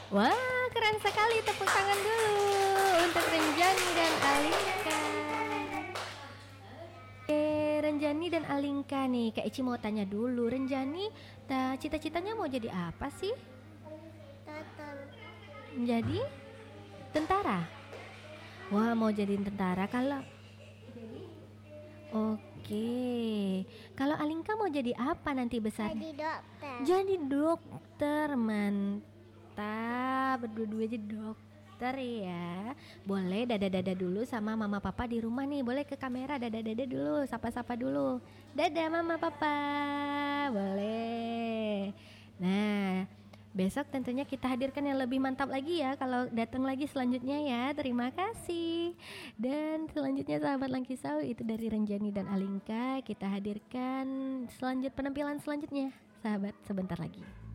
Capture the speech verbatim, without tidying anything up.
Wah, keren sekali, tepuk tangan dulu untuk Renjani dan Alinka. Eh, Renjani dan Alinka nih, Kak Ici mau tanya dulu, Renjani, ta, cita-citanya mau jadi apa sih? Tatang. Jadi tentara. Wah, mau jadi tentara. Kalau Oke, kalau Alinka mau jadi apa nanti besar? Jadi dokter. Jadi dokter, mantap. Berdua-dua jadi dokter ya. Boleh dada-dada dulu sama mama papa di rumah nih. Boleh ke kamera dada-dada dulu, sapa-sapa dulu. Dadah mama papa. Boleh. Nah, besok tentunya kita hadirkan yang lebih mantap lagi ya kalau datang lagi selanjutnya ya. Terima kasih. Dan selanjutnya sahabat Langkisau, itu dari Renjani dan Alinka, kita hadirkan selanjut penampilan selanjutnya sahabat sebentar lagi.